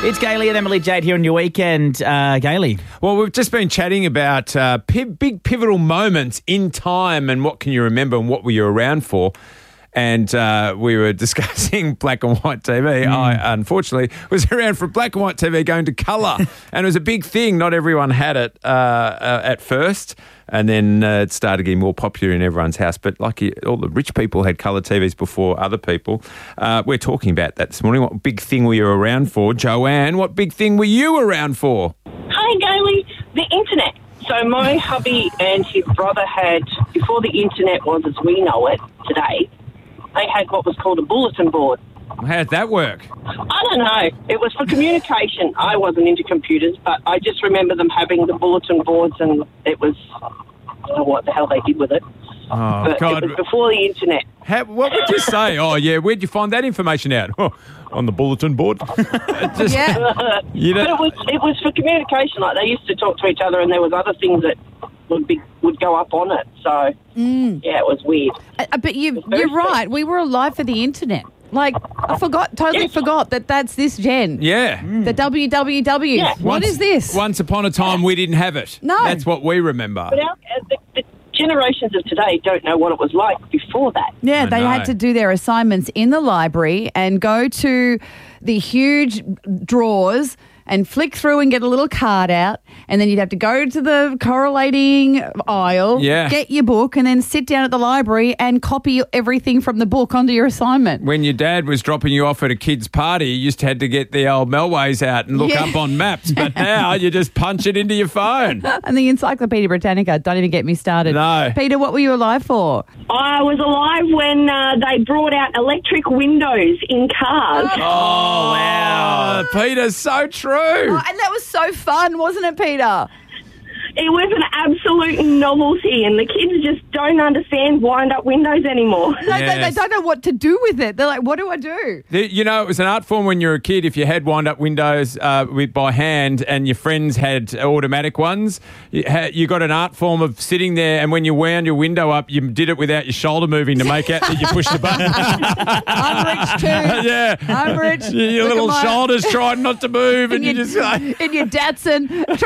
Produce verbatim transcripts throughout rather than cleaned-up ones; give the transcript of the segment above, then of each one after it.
It's Gailey and Emily Jade here on your weekend. Uh, Gailey. Well, we've just been chatting about uh, pi- big pivotal moments in time and what can you remember and what were you around for. And uh, we were discussing black and white T V. Mm. I, unfortunately, was around for black and white T V going to colour. And it was a big thing. Not everyone had it uh, uh, at first. And then uh, it started getting more popular in everyone's house. But like all the rich people had colour T Vs before other people. Uh, we're talking about that this morning. What big thing were you around for? Joanne, what big thing were you around for? Hi, Gailey. The internet. So my hubby and his brother had, before the internet was as we know it today, they had what was called a bulletin board. How'd that work? I don't know. It was for communication. I wasn't into computers, but I just remember them having the bulletin boards, and it was, I don't know what the hell they did with it. Oh, but God. It was before the internet. How, what would you say? Oh, yeah, where'd you find that information out? Oh, on the bulletin board? Just, Yeah. you know, But it was, it was for communication. Like, they used to talk to each other, and there was other things that would be would go up on it. So, Mm. yeah, it was weird. Uh, but you, very you're right. We were alive for the internet. Like, I forgot, totally Yes. forgot that that's this gen. yeah. The W W W. Yeah. What Once- is this? Once upon a time, we didn't have it. No. That's what we remember. But our, uh, the, the generations of today don't know what it was like before that. Yeah, I they know. had to do their assignments in the library and go to the huge drawers and flick through and get a little card out, and then you'd have to go to the correlating aisle, Yeah. get your book, and then sit down at the library and copy everything from the book onto your assignment. When your dad was dropping you off at a kid's party, you just had to get the old Melways out and look Yeah. up on maps. But now you just punch it into your phone. And the Encyclopedia Britannica, don't even get me started. No. Peter, what were you alive for? I was alive when uh, they brought out electric windows in cars. Oh, wow. Peter's so true. Oh, and that was so fun, wasn't it, Peter? It was an absolute novelty, and the kids just don't understand wind-up windows anymore. No, they, they Yes. don't know what to do with it. They're like, what do I do? The- You know, it was an art form when you were a kid. If you had wind-up windows uh, with by hand and your friends had automatic ones, you, had, you got an art form of sitting there, and when you wound your window up, you did it without your shoulder moving to make out that you pushed the button. I'm rich too. yeah. I'm rich. Your, your Look at little my- shoulders trying not to move, and you in your, just like... in your Datsun.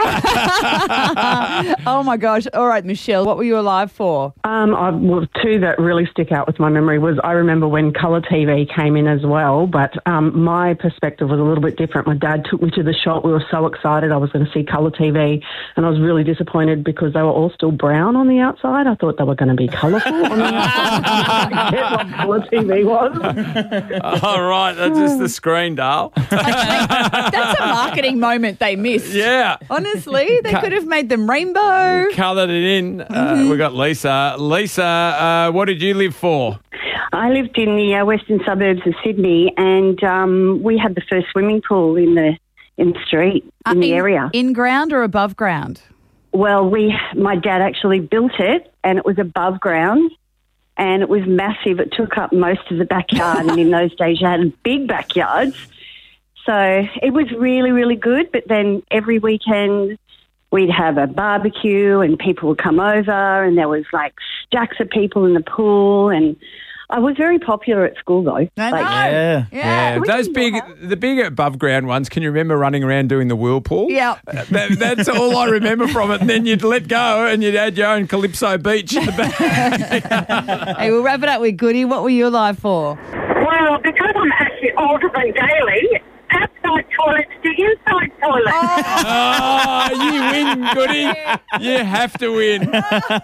Oh, my gosh. All right, Michelle, what were you alive for? Um, I, well, two that really stick out with my memory was I remember when colour T V came in as well, but um, my perspective was a little bit different. My dad took me to the shop. We were so excited I was going to see colour T V, and I was really disappointed because they were all still brown on the outside. I thought they were going to be colourful on the outside. I didn't get what colour T V was. All right, that's just the screen, Dale. That's a marketing moment they missed. Yeah. Honestly, they could have made them rainbow. Coloured it in. Uh, we got Lisa. Lisa, uh, what did you live for? I lived in the uh, western suburbs of Sydney, and um, we had the first swimming pool in the in the street Uh, in the area. In ground or above ground? Well, we my dad actually built it, and it was above ground, and it was massive. It took up most of the backyard, and in those days you had big backyards. So it was really, really good. But then every weekend we'd have a barbecue, and people would come over, and there was like stacks of people in the pool, and I was very popular at school though. I know. Like, Yeah. Yeah. we Those didn't big, know the big above ground ones, can you remember running around doing the whirlpool? Yeah. That, that's all I remember from it. And then you'd let go and you'd add your own Calypso Beach in the back. Hey, we'll wrap it up with Goody. What were you alive for? Well, because I'm actually older than Gailey, outside toilets to inside toilets. Oh, you win, Goody. You have to win.